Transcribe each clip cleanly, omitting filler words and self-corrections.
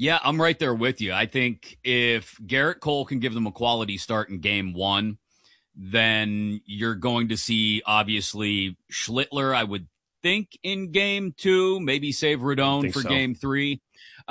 Yeah, I'm right there with you. I think if Garrett Cole can give them a quality start in game one, then you're going to see, obviously, Schlittler, I would think, in game two, maybe save I Rodon think for so. game three.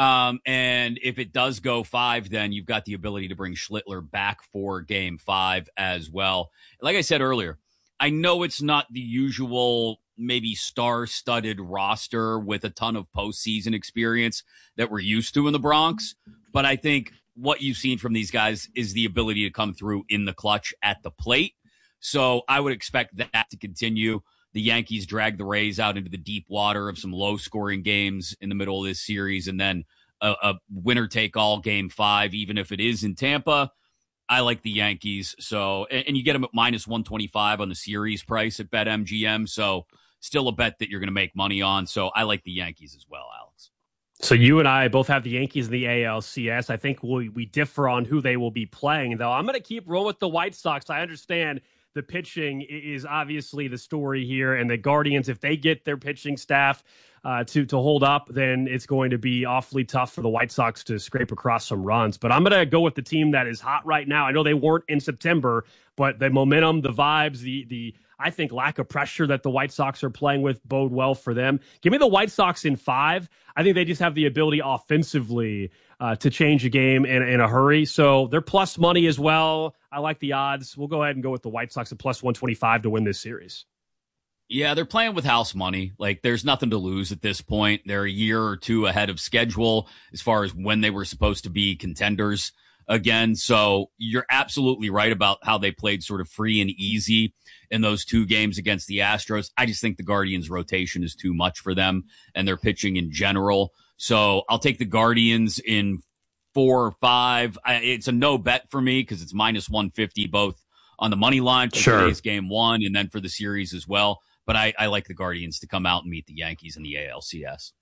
And if it does go five, then you've got the ability to bring Schlittler back for game five as well. Like I said earlier, I know it's not the usual, maybe star-studded roster with a ton of postseason experience that we're used to in the Bronx, but I think what you've seen from these guys is the ability to come through in the clutch at the plate. So I would expect that to continue. The Yankees drag the Rays out into the deep water of some low-scoring games in the middle of this series, and then a winner-take-all game five, even if it is in Tampa. I like the Yankees. So, and you get them at minus 125 on the series price at BetMGM. So still a bet that you're going to make money on. So I like the Yankees as well, Alex. So you and I both have the Yankees in the ALCS. I think we differ on who they will be playing, though. I'm going to keep rolling with the White Sox. I understand the pitching is obviously the story here, and the Guardians, if they get their pitching staff to hold up, then it's going to be awfully tough for the White Sox to scrape across some runs. But I'm going to go with the team that is hot right now. I know they weren't in September, but the momentum, the vibes, the I think lack of pressure that the White Sox are playing with bode well for them. Give me the White Sox in five. I think they just have the ability offensively to change a game in a hurry. So they're plus money as well. I like the odds. We'll go ahead and go with the White Sox at plus 125 to win this series. Yeah, they're playing with house money. Like, there's nothing to lose at this point. They're a year or two ahead of schedule as far as when they were supposed to be contenders again. So you're absolutely right about how they played sort of free and easy in those two games against the Astros. I just think the Guardians' rotation is too much for them and their pitching in general. So I'll take the Guardians in 4 or 5. It's a no bet for me because it's minus 150 both on the money line for today's game one and then for the series as well. But I like the Guardians to come out and meet the Yankees in the ALCS.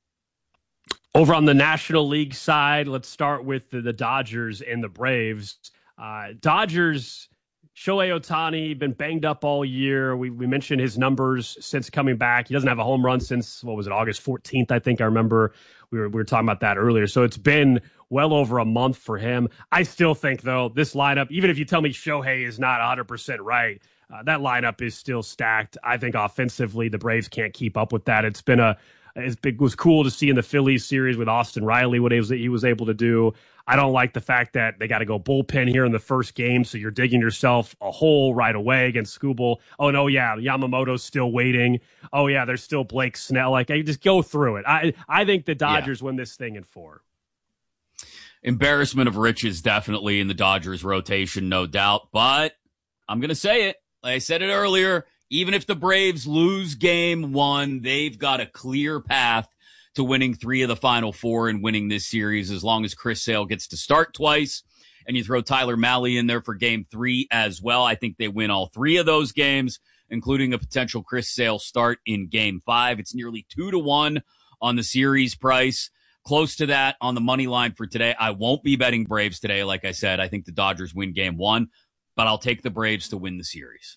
Over on the National League side, let's start with the Dodgers and the Braves. Dodgers, Shohei Ohtani, been banged up all year. We mentioned his numbers since coming back. He doesn't have a home run since, August 14th, I think. I remember we were talking about that earlier. So it's been well over a month for him. I still think, though, this lineup, even if you tell me Shohei is not 100% right, that lineup is still stacked. I think offensively, the Braves can't keep up with that. It was cool to see in the Phillies series with Austin Riley what he was able to do. I don't like the fact that they got to go bullpen here in the first game, so you're digging yourself a hole right away against Skubal. Oh, no, yeah, Yamamoto's still waiting. Oh, yeah, there's still Blake Snell. Like, just go through it. I think the Dodgers win this thing in 4. Embarrassment of riches definitely in the Dodgers rotation, no doubt. But I'm going to say it. Like I said it earlier, even if the Braves lose game one, they've got a clear path to winning 3 of the final 4 and winning this series as long as Chris Sale gets to start twice and you throw Tyler Mahle in there for game 3 as well. I think they win all 3 of those games, including a potential Chris Sale start in game 5. It's nearly 2-1 on the series price. Close to that on the money line for today. I won't be betting Braves today. Like I said, I think the Dodgers win game 1, but I'll take the Braves to win the series.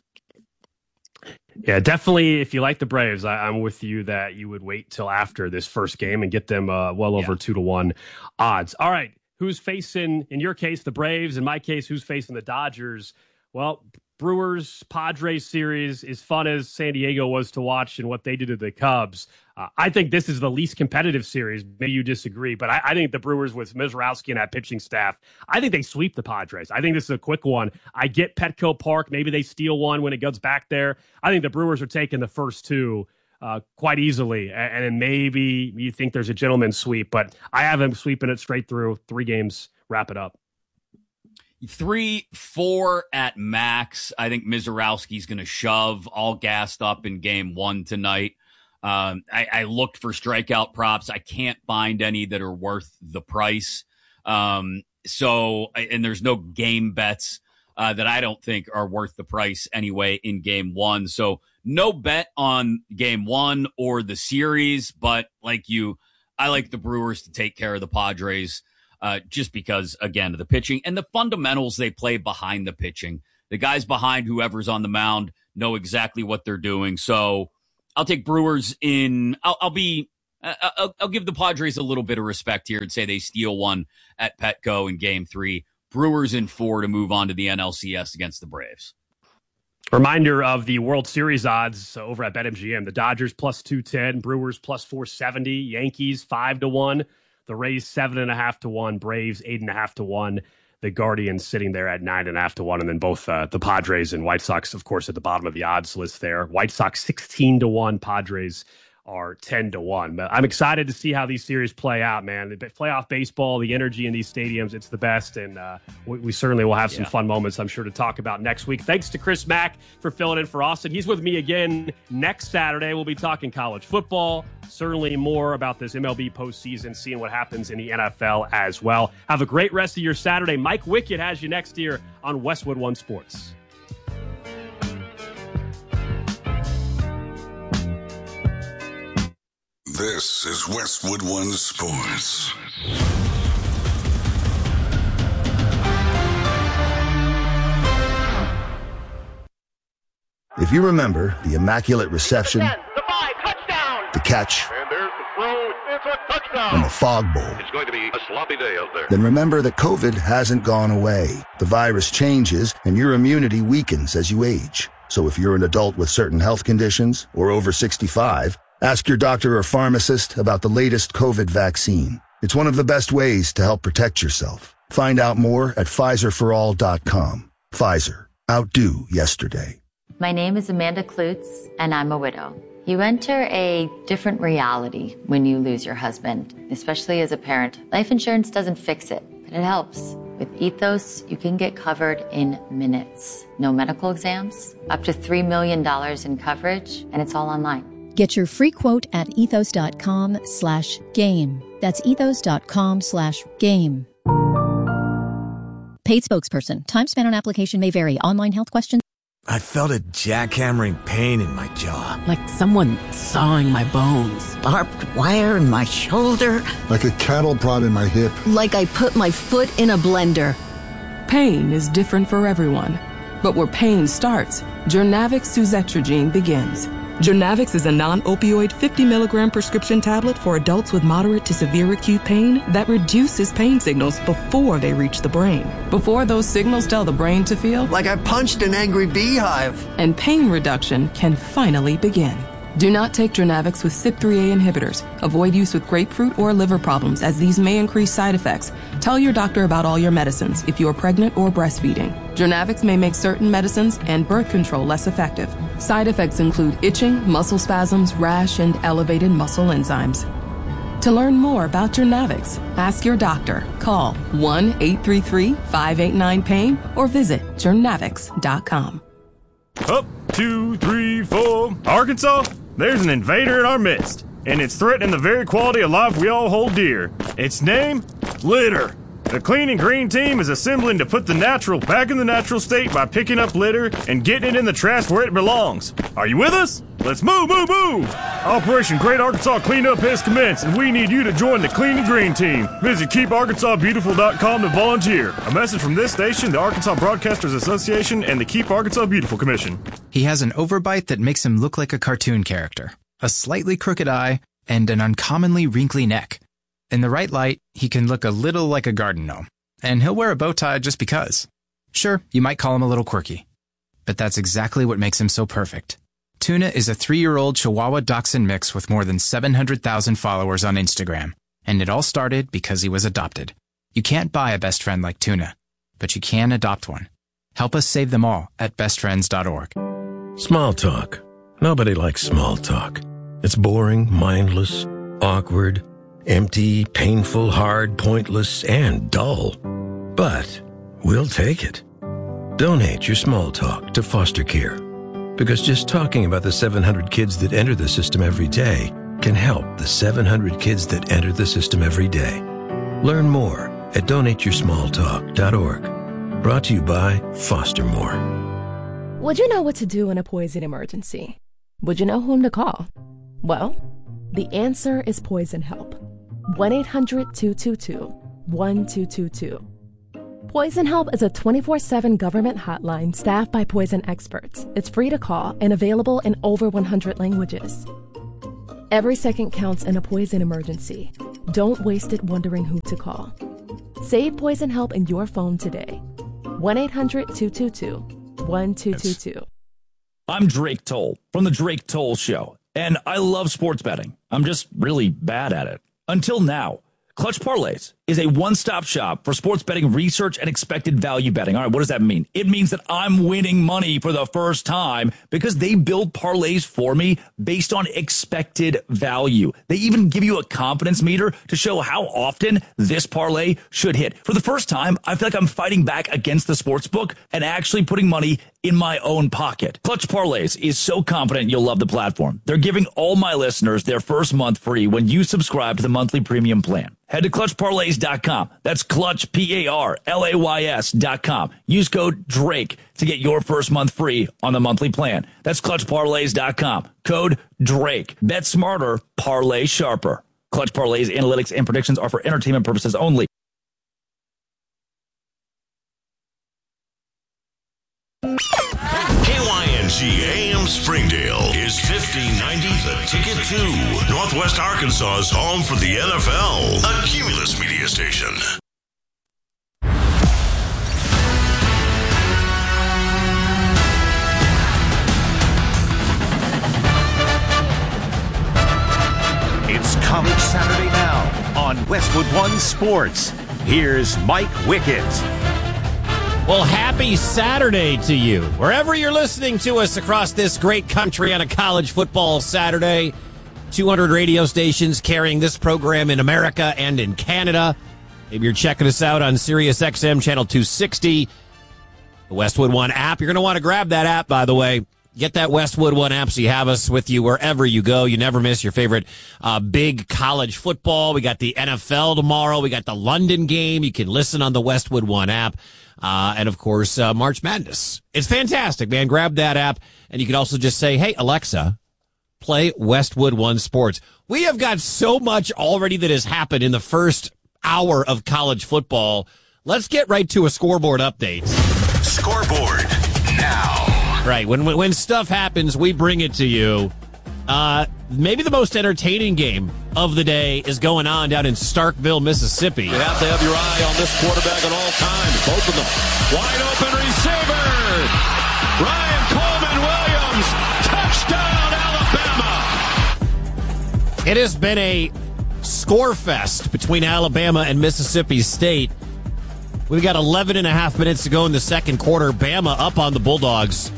Yeah, definitely. If you like the Braves, I'm with you that you would wait till after this first game and get them well over 2-1 odds. All right, who's facing, in your case, the Braves? In my case, who's facing the Dodgers? Well, Brewers Padres series, as fun as San Diego was to watch and what they did to the Cubs, I think this is the least competitive series. Maybe you disagree, but I think the Brewers with Mizrowski and that pitching staff, I think they sweep the Padres. I think this is a quick one. I get Petco Park. Maybe they steal one when it goes back there. I think the Brewers are taking the first 2 quite easily, and then maybe you think there's a gentleman's sweep, but I have them sweeping it straight through 3 games, wrap it up. 3-4 at max. I think Mizorowski's going to shove, all gassed up in game 1 tonight. I looked for strikeout props. I can't find any that are worth the price. And there's no game bets that I don't think are worth the price anyway in game 1. So no bet on game 1 or the series, but I like the Brewers to take care of the Padres. Just because, again, of the pitching and the fundamentals they play behind the pitching. The guys behind whoever's on the mound know exactly what they're doing. So I'll take Brewers in. I'll be I'll give the Padres a little bit of respect here and say they steal one at Petco in Game 3. Brewers in 4 to move on to the NLCS against the Braves. Reminder of the World Series odds over at BetMGM. The Dodgers plus 210, Brewers plus 470, Yankees 5-1, the Rays 7.5 to 1, Braves 8.5 to 1, the Guardians sitting there at 9.5 to 1, and then both the Padres and White Sox, of course, at the bottom of the odds list there. White Sox 16 to 1, Padres are 10 to 1. But I'm excited to see how these series play out, man. The playoff baseball, the energy in these stadiums, it's the best. And we certainly will have some fun moments, I'm sure, to talk about next week. Thanks to Chris Mack for filling in for Austin. He's with me again next Saturday. We'll be talking college football, certainly more about this MLB postseason, seeing what happens in the NFL as well. Have a great rest of your Saturday. Mike Wickett has you next year on Westwood One Sports. This is Westwood One Sports. If you remember the Immaculate Reception, the catch, and there's the throw. It's a touchdown. and the Fog Bowl, It's going to be a sloppy day out there. then remember that COVID hasn't gone away. The virus changes and your immunity weakens as you age. So if you're an adult with certain health conditions or over 65, ask your doctor or pharmacist about the latest COVID vaccine. It's one of the best ways to help protect yourself. Find out more at PfizerForAll.com. Pfizer. Outdo yesterday. My name is Amanda Klutz, and I'm a widow. You enter a different reality when you lose your husband, especially as a parent. Life insurance doesn't fix it, but it helps. With Ethos, you can get covered in minutes. No medical exams, up to $3 million in coverage, and it's all online. Get your free quote at ethos.com/game. That's ethos.com/game. Paid spokesperson. Time spent on application may vary. Online health questions. I felt a jackhammering pain in my jaw. Like someone sawing my bones. Barbed wire in my shoulder. Like a cattle prod in my hip. Like I put my foot in a blender. Pain is different for everyone. But where pain starts, Journavx Suzetrigine begins. Journavx is a non-opioid 50-milligram prescription tablet for adults with moderate to severe acute pain that reduces pain signals before they reach the brain. Before those signals tell the brain to feel Like I punched an angry beehive. And pain reduction can finally begin. Do not take Journavx with CYP3A inhibitors. Avoid use with grapefruit or liver problems, as these may increase side effects. Tell your doctor about all your medicines if you are pregnant or breastfeeding. Journavx may make certain medicines and birth control less effective. Side effects include itching, muscle spasms, rash, and elevated muscle enzymes. To learn more about Journavx, ask your doctor. Call 1-833-589-PAIN or visit journavx.com. Up, 2, 3, 4. Arkansas, there's an invader in our midst, and it's threatening the very quality of life we all hold dear. Its name? Litter. The Clean and Green team is assembling to put the natural back in the natural state by picking up litter and getting it in the trash where it belongs. Are you with us? Let's move, move, move! Operation Great Arkansas Cleanup has commenced, and we need you to join the Clean and Green team. Visit KeepArkansasBeautiful.com to volunteer. A message from this station, the Arkansas Broadcasters Association, and the Keep Arkansas Beautiful Commission. He has an overbite that makes him look like a cartoon character, a slightly crooked eye, and an uncommonly wrinkly neck. In the right light, he can look a little like a garden gnome, and he'll wear a bow tie just because. Sure, you might call him a little quirky, but that's exactly what makes him so perfect. Tuna is a 3-year-old Chihuahua Dachshund mix with more than 700,000 followers on Instagram, and it all started because he was adopted. You can't buy a best friend like Tuna, but you can adopt one. Help us save them all at bestfriends.org. Small talk. Nobody likes small talk. It's boring, mindless, awkward, empty, painful, hard, pointless, and dull. But we'll take it. Donate your small talk to foster care. Because just talking about the 700 kids that enter the system every day can help the 700 kids that enter the system every day. Learn more at donateyoursmalltalk.org. Brought to you by Foster More. Would you know what to do in a poison emergency? Would you know whom to call? Well, the answer is Poison Help. 1-800-222-1222. Poison Help is a 24/7 government hotline staffed by poison experts. It's free to call and available in over 100 languages. Every second counts in a poison emergency. Don't waste it wondering who to call. Save poison help in your phone today. 1-800-222-1222. I'm Drake Toll from The Drake Toll Show, and I love sports betting. I'm just really bad at it. Until now. Clutch Parlays is a one-stop shop for sports betting research and expected value betting. All right, what does that mean? It means that I'm winning money for the first time because they build parlays for me based on expected value. They even give you a confidence meter to show how often this parlay should hit. For the first time, I feel like I'm fighting back against the sportsbook and actually putting money in my own pocket. Clutch Parlays is so confident you'll love the platform. They're giving all my listeners their first month free when you subscribe to the monthly premium plan. Head to ClutchParlays.com. That's Clutch, P-A-R-L-A-Y-S.com. Use code DRAKE to get your first month free on the monthly plan. That's ClutchParlays.com. Code DRAKE. Bet smarter, parlay sharper. Clutch Parlays analytics and predictions are for entertainment purposes only. KYNG AM Springdale is 1590 The Ticket to Northwest Arkansas's home for the NFL, a Cumulus media station. It's College Saturday now on Westwood One Sports. Here's Mike Wickett. Well, happy Saturday to you. Wherever you're listening to us across this great country on a college football Saturday, 200 radio stations carrying this program in America and in Canada. Maybe you're checking us out on Sirius XM Channel 260, the Westwood One app. You're going to want to grab that app, by the way. Get that Westwood One app so you have us with you wherever you go. You never miss your favorite big college football. We got the NFL tomorrow. We got the London game. You can listen on the Westwood One app. And, of course, March Madness. It's fantastic, man. Grab that app. And you can also just say, hey, Alexa, play Westwood One Sports. We have got so much already that has happened in the first hour of college football. Let's get right to a scoreboard update. Scoreboard now. Right. When stuff happens, we bring it to you. Maybe the most entertaining game of the day is going on down in Starkville, Mississippi. You have to have your eye on this quarterback at all times. Both of them. Wide open receiver. Ryan Coleman Williams. Touchdown, Alabama. It has been a score fest between Alabama and Mississippi State. We've got 11 and a half minutes to go in the second quarter. Bama up on the Bulldogs.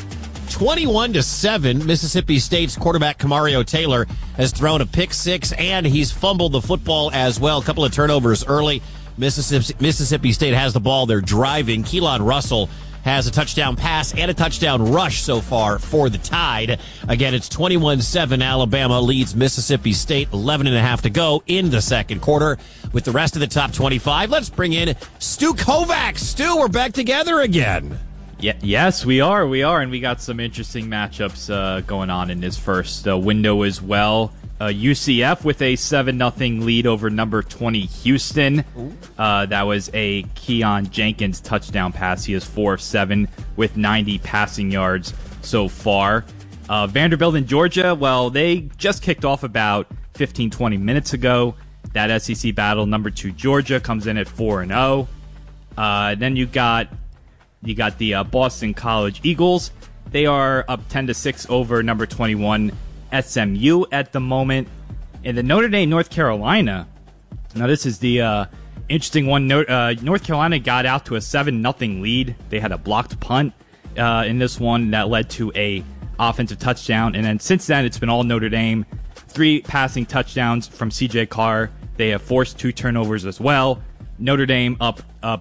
21-7, Mississippi State's quarterback Kamario Taylor has thrown a pick six, and he's fumbled the football as well. A couple of turnovers early. Mississippi State has the ball. They're driving. Keelan Russell has a touchdown pass and a touchdown rush so far for the Tide. Again, it's 21-7. Alabama leads Mississippi State. 11 and a half to go in the second quarter. With the rest of the top 25, let's bring in Stu Kovacs. Stu, we're back together again. Yes, we are, and we got some interesting matchups going on in this first window as well. UCF with a 7-0 lead over number 20 Houston. That was a Keon Jenkins touchdown pass. He is 4 of 7 with 90 passing yards so far. Vanderbilt and Georgia, well, they just kicked off about 15-20 minutes ago. That SEC battle, number 2 Georgia comes in at 4-0. Then you got the Boston College Eagles. They are up 10-6 over number 21 SMU at the moment. And the Notre Dame, North Carolina. Now this is the interesting one. North Carolina got out to a 7-0 lead. They had a blocked punt in this one that led to a offensive touchdown. And then since then, it's been all Notre Dame. 3 passing touchdowns from C.J. Carr. They have forced 2 turnovers as well. Notre Dame up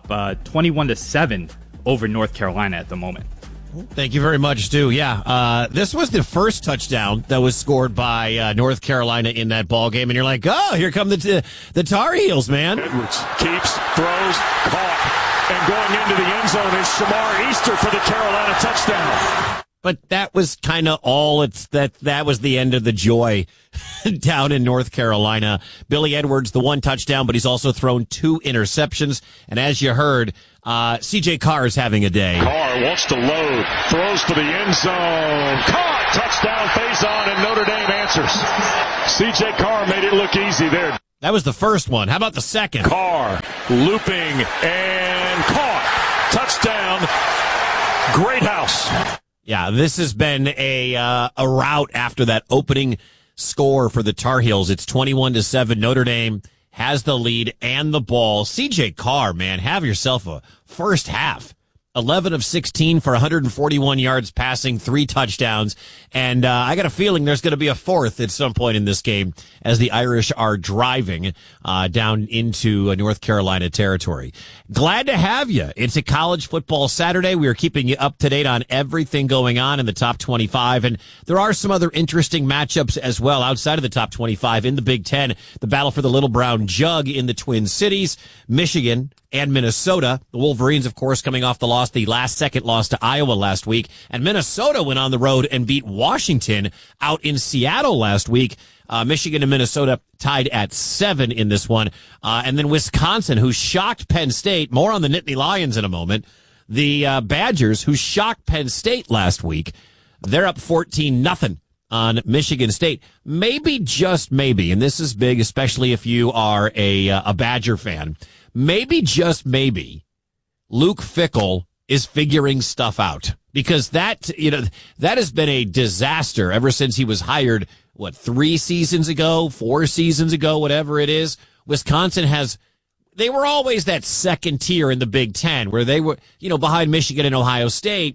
21-7 over North Carolina at the moment. Thank you very much, Stu. Yeah, this was the first touchdown that was scored by North Carolina in that ball game, and you're like, oh, here come the Tar Heels, man. Edwards keeps, throws, caught, and going into the end zone is Shamar Easter for the Carolina touchdown. But that was kind of all. That was the end of the joy down in North Carolina. Billy Edwards, the 1 touchdown, but he's also thrown 2 interceptions. And as you heard, C.J. Carr is having a day. Carr wants to load, throws to the end zone, caught, touchdown, face on, and Notre Dame answers. C.J. Carr made it look easy there. That was the first one. How about the second? Carr looping and caught. Touchdown. Great house. Yeah, this has been a rout after that opening score for the Tar Heels. It's 21-7. Notre Dame has the lead and the ball. C.J. Carr, man, have yourself a first half. 11 of 16 for 141 yards passing, 3 touchdowns. And I got a feeling there's going to be a fourth at some point in this game as the Irish are driving down into North Carolina territory. Glad to have you. It's a college football Saturday. We are keeping you up to date on everything going on in the top 25. And there are some other interesting matchups as well outside of the top 25 in the Big Ten. The battle for the Little Brown Jug in the Twin Cities, Michigan and Minnesota. The Wolverines, of course, coming off the last-second loss to Iowa last week. And Minnesota went on the road and beat Washington out in Seattle last week. Michigan and Minnesota tied at 7 in this one. And then Wisconsin, who shocked Penn State. More on the Nittany Lions in a moment. The Badgers, who shocked Penn State last week. They're up 14-0 on Michigan State. Maybe, just maybe, and this is big, especially if you are a Badger fan, maybe, just maybe, Luke Fickell is figuring stuff out, because that has been a disaster ever since he was hired, 3 seasons ago, 4 seasons ago, whatever it is. Wisconsin they were always that second tier in the Big Ten where they were, behind Michigan and Ohio State,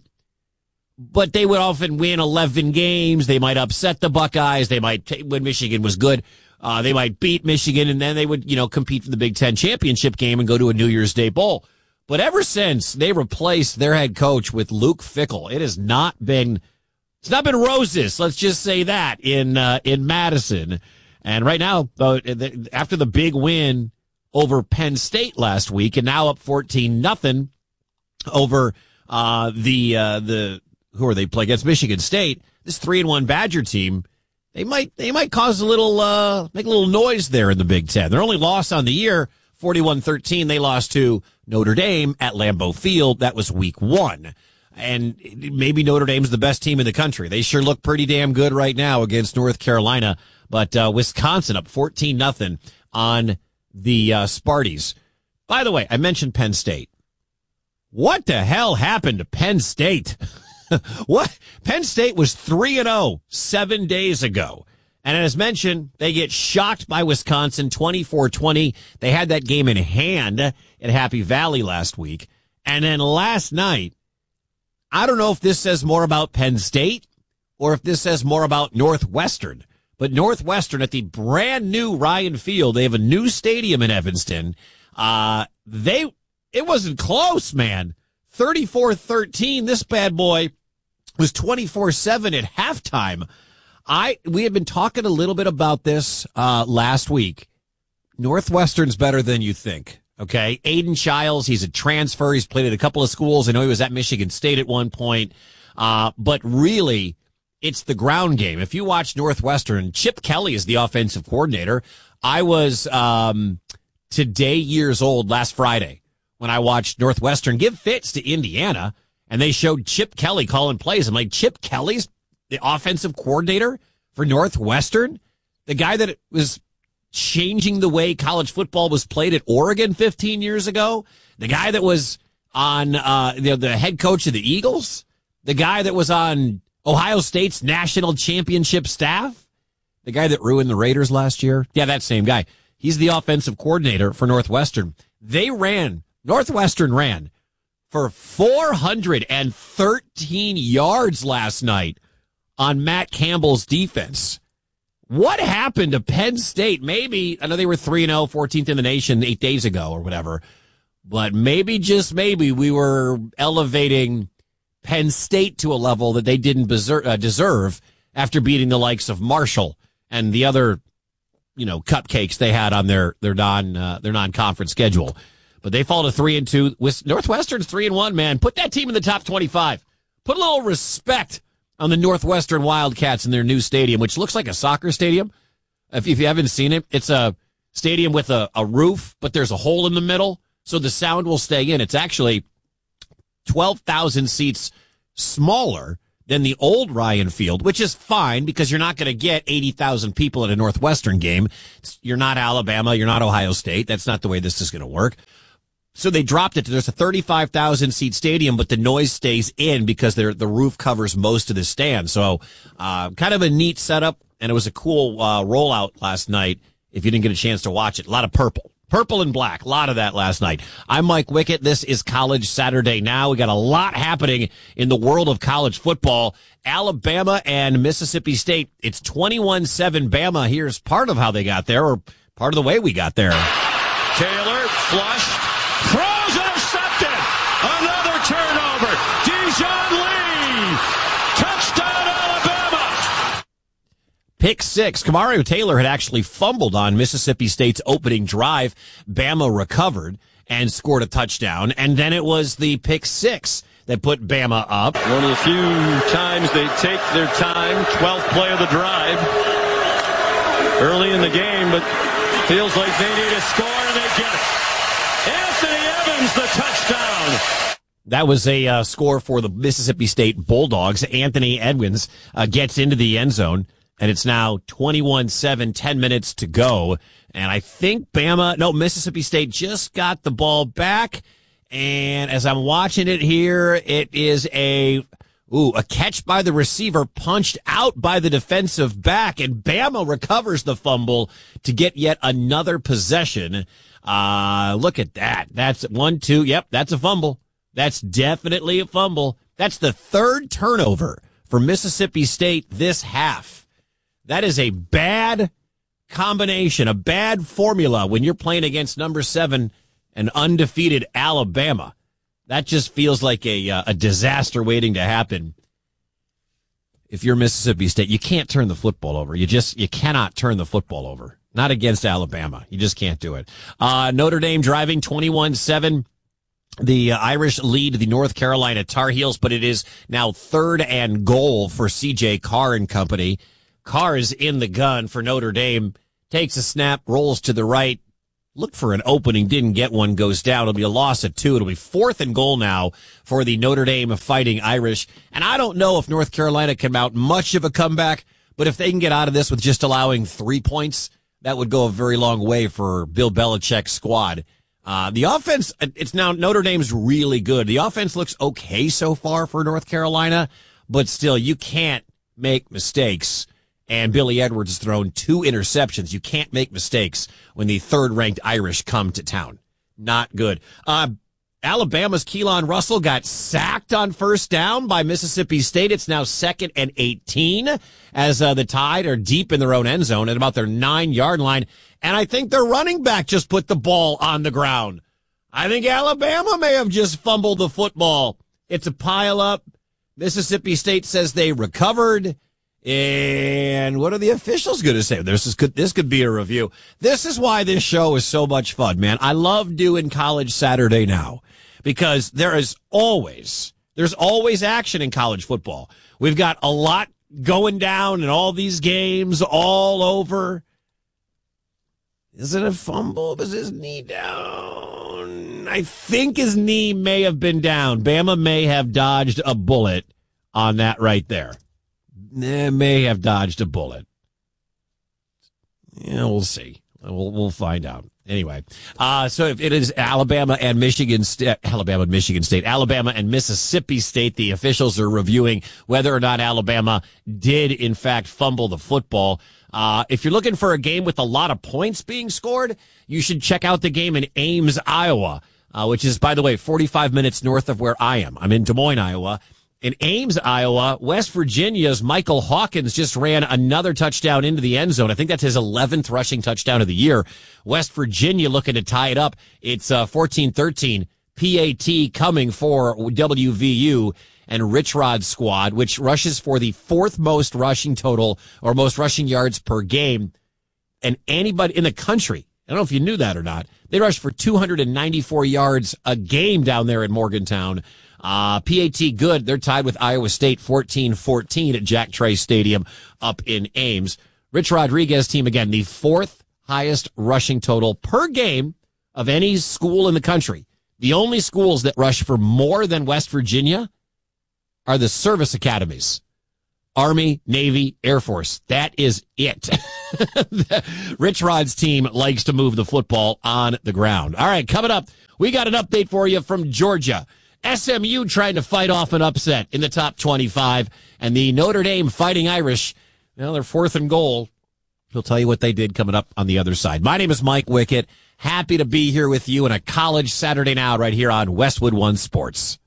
but they would often win 11 games. They might upset the Buckeyes. They might, when Michigan was good, they might beat Michigan, and then they would, compete for the Big Ten championship game and go to a New Year's Day bowl. But ever since they replaced their head coach with Luke Fickell, it's not been roses. Let's just say that in Madison. And right now, after the big win over Penn State last week, and now up 14-0 over who are they play against Michigan State, this 3-1 Badger team. They might cause make a little noise there in the Big Ten. Their only loss on the year, 41-13. They lost to Notre Dame at Lambeau Field. That was week 1. And maybe Notre Dame's the best team in the country. They sure look pretty damn good right now against North Carolina. But Wisconsin up 14-0 on the Sparties. By the way, I mentioned Penn State. What the hell happened to Penn State? What? Penn State was 3-0 7 days ago. And as mentioned, they get shocked by Wisconsin 24-20. They had that game in hand at Happy Valley last week. And then last night, I don't know if this says more about Penn State or if this says more about Northwestern. But Northwestern at the brand new Ryan Field, they have a new stadium in Evanston. It wasn't close, man. 34-13. This bad boy was 24-7 at halftime. We had been talking a little bit about this last week. Northwestern's better than you think. Okay, Aiden Childs, he's a transfer. He's played at a couple of schools. I know he was at Michigan State at one point. But really, it's the ground game. If you watch Northwestern, Chip Kelly is the offensive coordinator. I was today years old last Friday when I watched Northwestern give fits to Indiana, and they showed Chip Kelly calling plays. I'm like, Chip Kelly's the offensive coordinator for Northwestern? The guy that was changing the way college football was played at Oregon 15 years ago? The guy that was on the head coach of the Eagles? The guy that was on Ohio State's national championship staff? The guy that ruined the Raiders last year? Yeah, that same guy. He's the offensive coordinator for Northwestern. Northwestern ran for 413 yards last night on Matt Campbell's defense. What happened to Penn State? Maybe, I know they were 3-0, 14th in the nation 8 days ago or whatever, but maybe, just maybe, we were elevating Penn State to a level that they didn't deserve after beating the likes of Marshall and the other, cupcakes they had on their non-conference schedule. But they fall to 3-2. Northwestern's 3-1, man. Put that team in the top 25. Put a little respect on the Northwestern Wildcats in their new stadium, which looks like a soccer stadium. If you haven't seen it, it's a stadium with a roof, but there's a hole in the middle, so the sound will stay in. It's actually 12,000 seats smaller than the old Ryan Field, which is fine because you're not going to get 80,000 people at a Northwestern game. You're not Alabama. You're not Ohio State. That's not the way this is going to work. So they dropped it to there's a 35,000 seat stadium, but the noise stays in because the roof covers most of the stand. So kind of a neat setup, and it was a cool rollout last night if you didn't get a chance to watch it. A lot of purple and black, a lot of that last night. I'm Mike Wickett. This is College Saturday Now. We got a lot happening in the world of college football. Alabama and Mississippi State. It's 21-7 Bama. Here's part of how they got there, or part of the way we got there. Taylor, flush. Throws intercepted. Another turnover. Dijon Lee. Touchdown, Alabama. Pick six. Kamario Taylor had actually fumbled on Mississippi State's opening drive. Bama recovered and scored a touchdown. And then it was the pick six that put Bama up. One of the few times they take their time. 12th play of the drive. Early in the game, but feels like they need a score and they get it. Anthony Evans, the touchdown. That was a score for the Mississippi State Bulldogs. Anthony Edwards gets into the end zone, and it's now 21-7, 10 minutes to go. And I think Mississippi State just got the ball back. And as I'm watching it here, it is a catch by the receiver, punched out by the defensive back, and Bama recovers the fumble to get yet another possession. Look at that. That's 1, 2. Yep, that's a fumble. That's definitely a fumble. That's the third turnover for Mississippi State this half. That is a bad combination, a bad formula when you're playing against number 7 and undefeated Alabama. That just feels like a disaster waiting to happen. If you're Mississippi State, you can't turn the football over. You cannot turn the football over. Not against Alabama. You just can't do it. Notre Dame driving 21-7. The Irish lead the North Carolina Tar Heels, but it is now 3rd and goal for C.J. Carr and company. Carr is in the gun for Notre Dame. Takes a snap, rolls to the right. Looked for an opening, didn't get one, goes down. It'll be a loss of 2. It'll be 4th and goal now for the Notre Dame Fighting Irish. And I don't know if North Carolina can mount much of a comeback, but if they can get out of this with just allowing 3 points, that would go a very long way for Bill Belichick's squad. The offense, it's now Notre Dame's really good. The offense looks okay so far for North Carolina, but still, you can't make mistakes. And Billy Edwards has thrown 2 interceptions. You can't make mistakes when the 3rd-ranked Irish come to town. Not good. Alabama's Keelan Russell got sacked on first down by Mississippi State. It's now 2nd and 18 as the Tide are deep in their own end zone at about their 9-yard line. And I think their running back just put the ball on the ground. I think Alabama may have just fumbled the football. It's a pile-up. Mississippi State says they recovered. And what are the officials going to say? This could be a review. This is why this show is so much fun, man. I love doing College Saturday Now because there's always action in college football. We've got a lot going down in all these games all over. Is it a fumble? Is his knee down? I think his knee may have been down. Bama may have dodged a bullet on that right there. May have dodged a bullet. Yeah, we'll see. We'll find out. Anyway, so if it is Alabama and Michigan State, Alabama and Mississippi State, the officials are reviewing whether or not Alabama did in fact fumble the football. If you're looking for a game with a lot of points being scored, you should check out the game in Ames, Iowa, which is, by the way, 45 minutes north of where I am. I'm in Des Moines, Iowa. In Ames, Iowa, West Virginia's Michael Hawkins just ran another touchdown into the end zone. I think that's his 11th rushing touchdown of the year. West Virginia looking to tie it up. It's 14-13. PAT coming for WVU and Rich Rod's squad, which rushes for the 4th most rushing total or most rushing yards per game. And anybody in the country, I don't know if you knew that or not, they rush for 294 yards a game down there in Morgantown. PAT good. They're tied with Iowa State 14-14 at Jack Trice Stadium up in Ames. Rich Rodriguez team, again, the 4th highest rushing total per game of any school in the country. The only schools that rush for more than West Virginia are the service academies. Army, Navy, Air Force. That is it. Rich Rod's team likes to move the football on the ground. All right, coming up, we got an update for you from Georgia. SMU trying to fight off an upset in the top 25, and the Notre Dame Fighting Irish, well, they're 4th and goal. He'll tell you what they did coming up on the other side. My name is Mike Wickett. Happy to be here with you on a college Saturday Now right here on Westwood One Sports.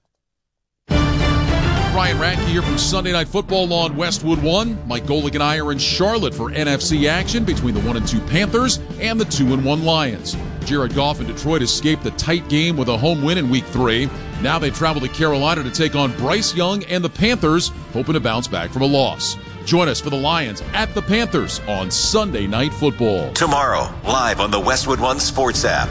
Ryan Radke here from Sunday Night Football on Westwood One. Mike Golick and I are in Charlotte for NFC action between the 1-2 Panthers and the 2-1 Lions. Jared Goff and Detroit escaped the tight game with a home win in Week 3. Now they travel to Carolina to take on Bryce Young and the Panthers, hoping to bounce back from a loss. Join us for the Lions at the Panthers on Sunday Night Football. Tomorrow, live on the Westwood One Sports app.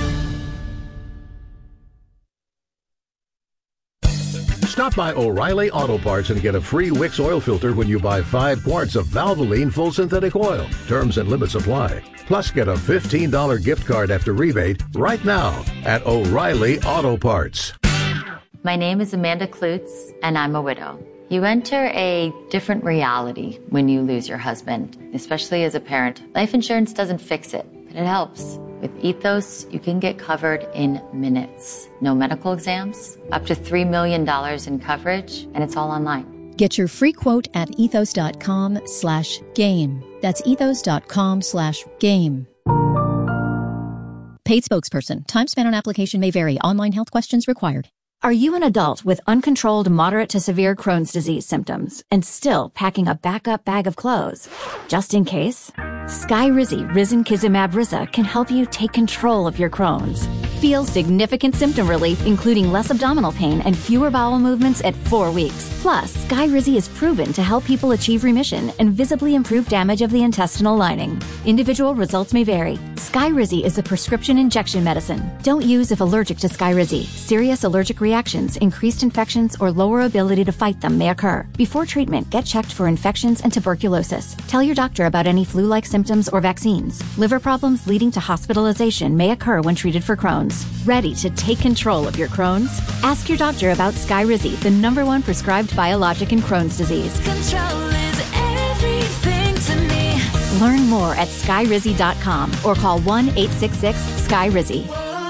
Stop by O'Reilly Auto Parts and get a free Wix oil filter when you buy 5 quarts of Valvoline full synthetic oil. Terms and limits apply. Plus, get a $15 gift card after rebate right now at O'Reilly Auto Parts. My name is Amanda Klutz, and I'm a widow. You enter a different reality when you lose your husband, especially as a parent. Life insurance doesn't fix it, but it helps. With Ethos, you can get covered in minutes. No medical exams, up to $3 million in coverage, and it's all online. Get your free quote at ethos.com/game. That's ethos.com/game. Paid spokesperson. Time spent on application may vary. Online health questions required. Are you an adult with uncontrolled moderate to severe Crohn's disease symptoms and still packing a backup bag of clothes? Just in case? Skyrizi Risankizumab Riza can help you take control of your Crohn's. Feel significant symptom relief, including less abdominal pain and fewer bowel movements at 4 weeks. Plus, Skyrizi is proven to help people achieve remission and visibly improve damage of the intestinal lining. Individual results may vary. Skyrizi is a prescription injection medicine. Don't use if allergic to Skyrizi. Serious allergic reactions, increased infections, or lower ability to fight them may occur. Before treatment, get checked for infections and tuberculosis. Tell your doctor about any flu-like symptoms or vaccines. Liver problems leading to hospitalization may occur when treated for Crohn's. Ready to take control of your Crohn's? Ask your doctor about Skyrizi, the #1 prescribed biologic in Crohn's disease. Control is everything to me. Learn more at skyrizi.com or call 1-866-SKYRIZI.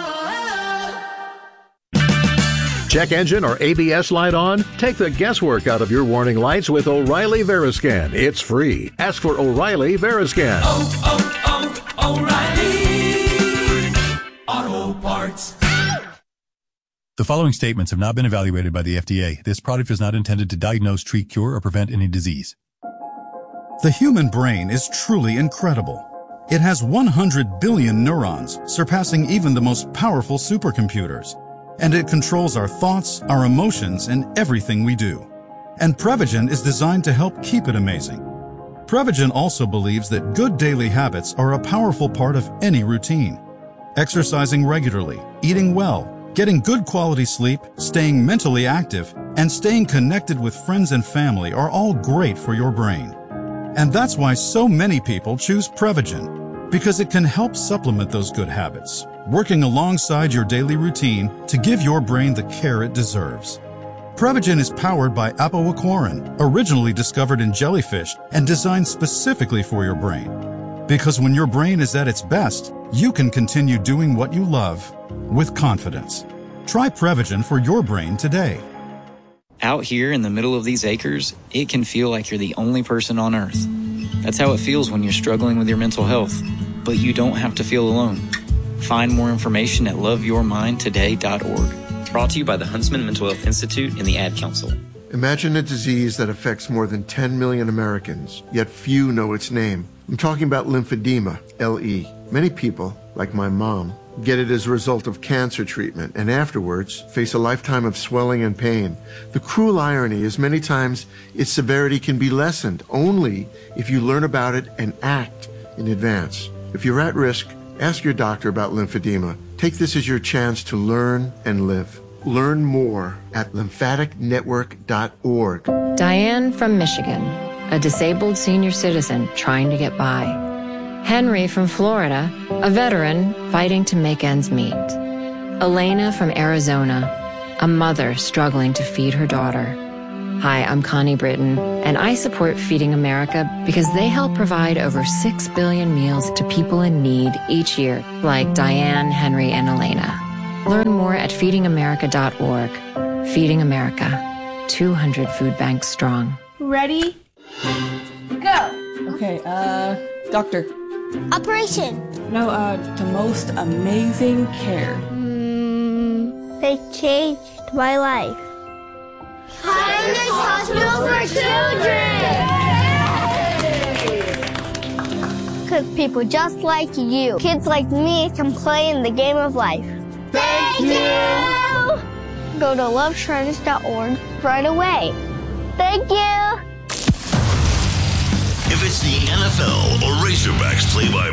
Check engine or ABS light on? Take the guesswork out of your warning lights with O'Reilly Veriscan. It's free. Ask for O'Reilly Veriscan. O'Reilly Auto Parts. The following statements have not been evaluated by the FDA. This product is not intended to diagnose, treat, cure, or prevent any disease. The human brain is truly incredible. It has 100 billion neurons, surpassing even the most powerful supercomputers. And it controls our thoughts, our emotions, and everything we do. And Prevagen is designed to help keep it amazing. Prevagen also believes that good daily habits are a powerful part of any routine. Exercising regularly, eating well, getting good quality sleep, staying mentally active, and staying connected with friends and family are all great for your brain. And that's why so many people choose Prevagen, because it can help supplement those good habits, working alongside your daily routine to give your brain the care it deserves. Prevagen is powered by apoaquarin, originally discovered in jellyfish and designed specifically for your brain. Because when your brain is at its best, you can continue doing what you love with confidence. Try Prevagen for your brain today. Out here in the middle of these acres, it can feel like you're the only person on earth. That's how it feels when you're struggling with your mental health. But you don't have to feel alone. Find more information at loveyourmindtoday.org. Brought to you by the Huntsman Mental Health Institute and the Ad Council. Imagine a disease that affects more than 10 million Americans, yet few know its name. I'm talking about lymphedema, LE. Many people, like my mom, get it as a result of cancer treatment and afterwards face a lifetime of swelling and pain. The cruel irony is many times its severity can be lessened only if you learn about it and act in advance. If you're at risk, ask your doctor about lymphedema. Take this as your chance to learn and live. Learn more at lymphaticnetwork.org. Diane from Michigan, a disabled senior citizen trying to get by. Henry from Florida, a veteran fighting to make ends meet. Elena from Arizona, a mother struggling to feed her daughter. Hi, I'm Connie Britton, and I support Feeding America because they help provide over 6 billion meals to people in need each year, like Diane, Henry, and Elena. Learn more at feedingamerica.org. Feeding America, 200 food banks strong. Ready? Go! Okay, doctor. Operation. No, the most amazing care. They changed my life. Pioneers Hospital for Children! Because people just like you, kids like me, can play in the game of life. Thank you! Go to lovetrends.org right away. Thank you! If it's the NFL or Razorbacks play-by-play,